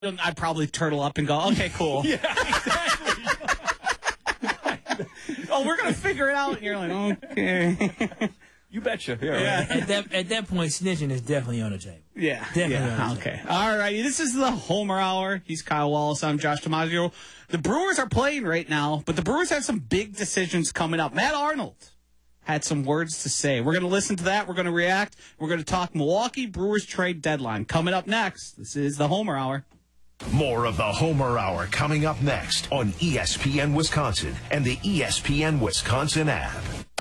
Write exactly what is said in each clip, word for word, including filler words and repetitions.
I'd probably turtle up and go, okay, cool. Yeah, exactly. Oh, we're going to figure it out. And you're like, okay. You betcha. Yeah, Yeah. right. At that at that point, snitching is definitely on the table. Yeah. Definitely on the Yeah. table. Okay. All righty. This is the Homer Hour. He's Kyle Wallace. I'm Josh DiMaggio. The Brewers are playing right now, but the Brewers have some big decisions coming up. Matt Arnold had some words to say. We're going to listen to that. We're going to react. We're going to talk Milwaukee Brewers trade deadline. Coming up next, this is the Homer Hour. More of the Homer Hour coming up next on E S P N Wisconsin and the E S P N Wisconsin app.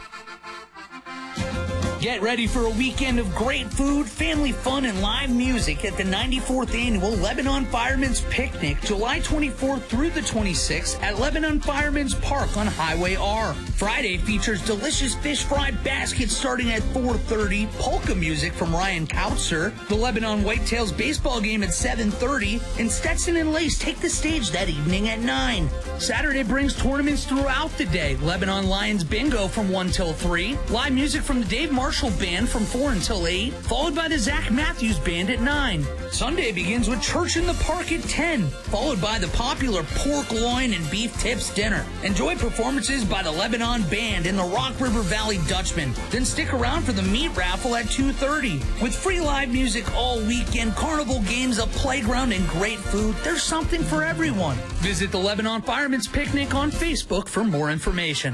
Get ready for a weekend of great food, family fun, and live music at the ninety-fourth Annual Lebanon Firemen's Picnic, July twenty-fourth through the twenty-sixth at Lebanon Firemen's Park on Highway R. Friday features delicious fish fry baskets starting at four thirty, polka music from Ryan Kautzer, the Lebanon Whitetails baseball game at seven thirty, and Stetson and Lace take the stage that evening at nine. Saturday brings tournaments throughout the day. Lebanon Lions Bingo from one till three, live music from the Dave Marshall Band from four until eight, followed by the Zach Matthews Band at nine. Sunday begins with Church in the Park at ten, followed by the popular pork loin and beef tips dinner. Enjoy performances by the Lebanon Band and the Rock River Valley Dutchman. Then stick around for the meat raffle at two thirty. With free live music all weekend, carnival games, a playground, and great food, there's something for everyone. Visit the Lebanon Firemen's Picnic on Facebook for more information.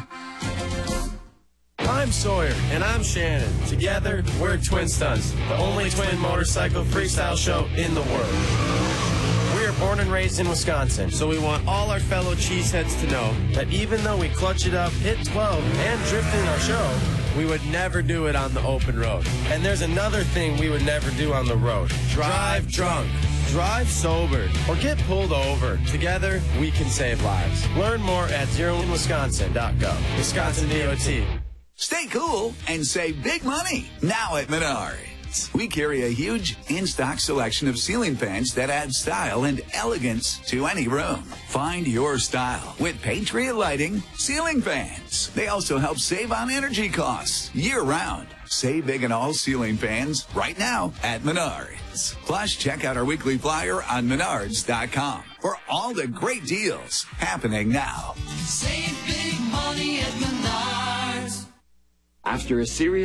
I'm Sawyer. And I'm Shannon. Together, we're Twin Stunts, the only twin motorcycle freestyle show in the world. We are born and raised in Wisconsin, so we want all our fellow cheeseheads to know that even though we clutch it up, hit twelve, and drift in our show, we would never do it on the open road. And there's another thing we would never do on the road. Drive drunk. Drive sober or get pulled over. Together, we can save lives. Learn more at zero in wisconsin dot gov. Wisconsin D O T. Stay cool and save big money now at Menards. We carry a huge in-stock selection of ceiling fans that add style and elegance to any room. Find your style with Patriot Lighting ceiling fans. They also help save on energy costs year-round. Save big on all ceiling fans right now at Menards. Plus, check out our weekly flyer on menards dot com for all the great deals happening now. Save big money at Menards. After a series